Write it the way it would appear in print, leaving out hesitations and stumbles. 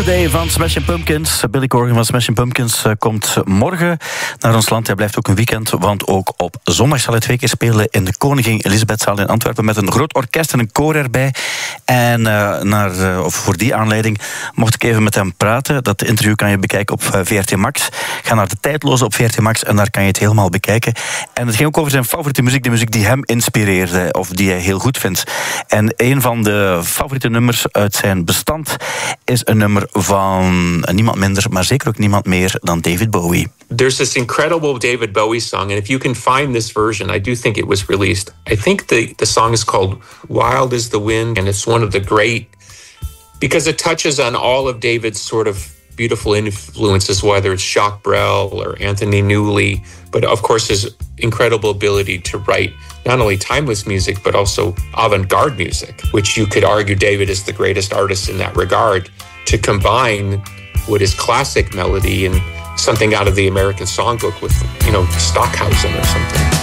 Day van Smashing Pumpkins. Billy Corgan van Smashing Pumpkins komt morgen naar ons land. Hij blijft ook een weekend, want ook op zondag zal hij 2 keer spelen in de Koningin Elisabethzaal in Antwerpen met een groot orkest en een koor erbij. En voor die aanleiding mocht ik even met hem praten. Dat interview kan je bekijken op VRT Max. Ga naar de Tijdloze op VRT Max en daar kan je het helemaal bekijken. En het ging ook over zijn favoriete muziek, de muziek die hem inspireerde of die hij heel goed vindt. En een van de favoriete nummers uit zijn bestand is een nummer van niemand minder, maar zeker ook niemand meer dan David Bowie. There's this incredible David Bowie song, and if you can find this version, I do think it was released. I think the song is called Wild is the Wind, and it's one of the great, because it touches on all of David's sort of beautiful influences, whether it's Jacques Brel or Anthony Newley, but of course his incredible ability to write not only timeless music, but also avant-garde music, which you could argue David is the greatest artist in that regard, to combine what is classic melody and something out of the American songbook with, Stockhausen or something.